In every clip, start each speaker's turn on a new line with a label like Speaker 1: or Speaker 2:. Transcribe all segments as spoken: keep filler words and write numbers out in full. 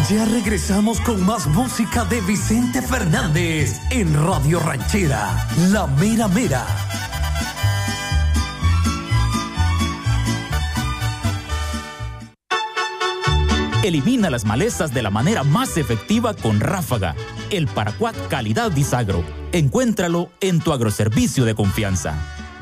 Speaker 1: Ya regresamos con más música de Vicente Fernández en Radio Ranchera, La Mera Mera.
Speaker 2: Elimina las malezas de la manera más efectiva con Ráfaga, el paraquat calidad Disagro. Encuéntralo en tu agroservicio de confianza.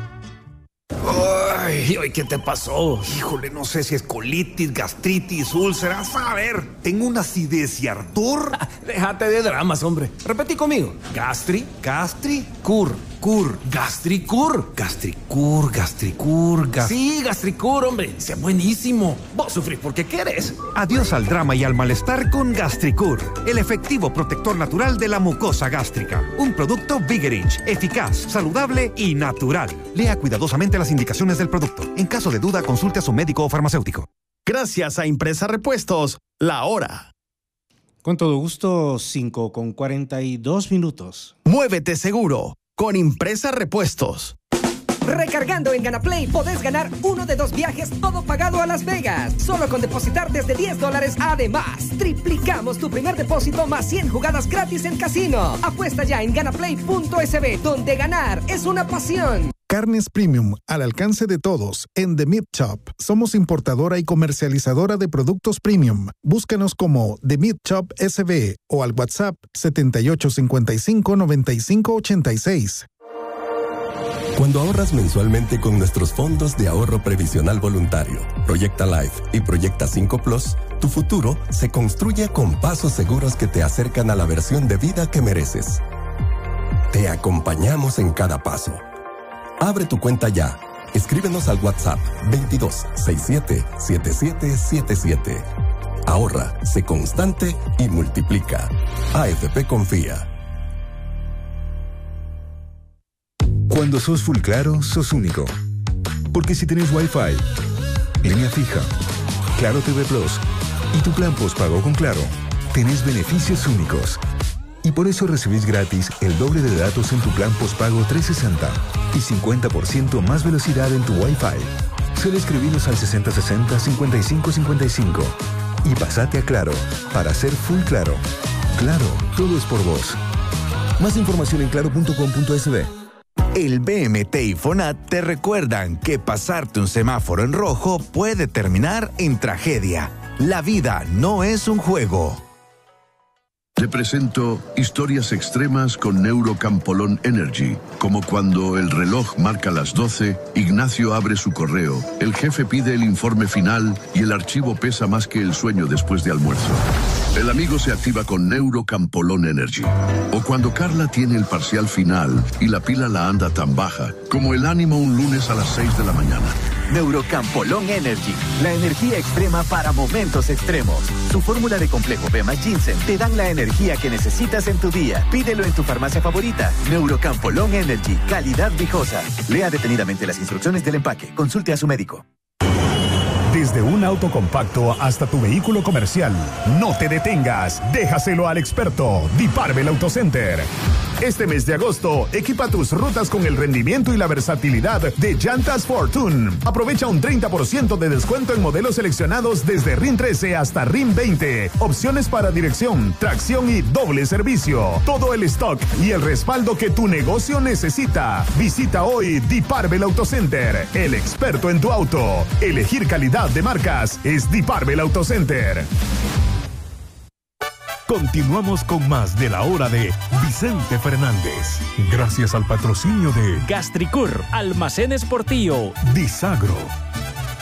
Speaker 3: Ay, ay, ¿qué te pasó? Híjole, no sé si es colitis, gastritis, úlceras. A ver, tengo una acidez y ardor.
Speaker 4: Déjate de dramas, hombre. Repetí conmigo. Gastri,
Speaker 3: Gastri,
Speaker 4: cur,
Speaker 3: cur,
Speaker 4: gastricur.
Speaker 3: gastricur, gastricur, gas...
Speaker 4: Sí, gastricur, hombre. Es buenísimo. Vos sufrís porque querés.
Speaker 3: Adiós al drama y al malestar con Gastricur, el efectivo protector natural de la mucosa gástrica. Un producto Vigerich, eficaz, saludable y natural. Lea cuidadosamente las indicaciones del producto. En caso de duda, consulte a su médico o farmacéutico.
Speaker 5: Gracias a Impresa Repuestos, la hora.
Speaker 6: Con todo gusto, cinco con cuarenta y dos minutos.
Speaker 5: Muévete seguro con Impresa Repuestos.
Speaker 7: Recargando en GanaPlay podés ganar uno de dos viajes todo pagado a Las Vegas. Solo con depositar desde diez dólares. Además, triplicamos tu primer depósito más cien jugadas gratis en casino. Apuesta ya en ganaplay punto es be, donde ganar es una pasión.
Speaker 8: Carnes Premium, al alcance de todos, en The Meat Shop. Somos importadora y comercializadora de productos premium. Búscanos como The Meat Shop S B o al WhatsApp setenta y ocho cincuenta y cinco noventa y cinco ochenta y seis.
Speaker 9: Cuando ahorras mensualmente con nuestros fondos de ahorro previsional voluntario, Proyecta Life y Proyecta cinco Plus, tu futuro se construye con pasos seguros que te acercan a la versión de vida que mereces. Te acompañamos en cada paso. Abre tu cuenta ya. Escríbenos al WhatsApp veintidós sesenta y siete setenta y siete setenta y siete. Ahorra, sé constante y multiplica. A F P confía.
Speaker 10: Cuando sos full claro, sos único. Porque si tenés Wi-Fi, línea fija, Claro T V Plus y tu plan postpago con Claro, tenés beneficios únicos. Y por eso recibís gratis el doble de datos en tu plan postpago trescientos sesenta y cincuenta por ciento más velocidad en tu Wi-Fi. Solo escribinos al sesenta sesenta cincuenta y cinco cincuenta y cinco y pasate a Claro para ser full claro. Claro, todo es por vos. Más información en claro punto com punto es be.
Speaker 11: El B M T y FONAT te recuerdan que pasarte un semáforo en rojo puede terminar en tragedia. La vida no es un juego.
Speaker 12: Te presento historias extremas con Neurocampolón Energy, como cuando el reloj marca las doce, Ignacio abre su correo, el jefe pide el informe final y el archivo pesa más que el sueño después de almuerzo. El amigo se activa con Neurocampolón Energy. O cuando Carla tiene el parcial final y la pila la anda tan baja, como el ánimo un lunes a las seis de la mañana.
Speaker 13: Neurocampolón Energy, la energía extrema para momentos extremos. Su fórmula de complejo B más ginseng te dan la energía que necesitas en tu día. Pídelo en tu farmacia favorita. Neurocampolón Energy, calidad viejosa. Lea detenidamente las instrucciones del empaque. Consulte a su médico.
Speaker 14: Desde un auto compacto hasta tu vehículo comercial, no te detengas, déjaselo al experto, Diparbel Auto Center. Este mes de agosto, equipa tus rutas con el rendimiento y la versatilidad de Llantas Fortune. Aprovecha un treinta por ciento de descuento en modelos seleccionados desde R I N trece hasta R I N veinte. Opciones para dirección, tracción y doble servicio. Todo el stock y el respaldo que tu negocio necesita. Visita hoy Diparbel Auto Center, el experto en tu auto. Elegir calidad de marcas es Diparbel Auto Center.
Speaker 15: Continuamos con más de la hora de Vicente Fernández. Gracias al patrocinio de
Speaker 2: Gastricur, Almacenes Portillo,
Speaker 15: Disagro,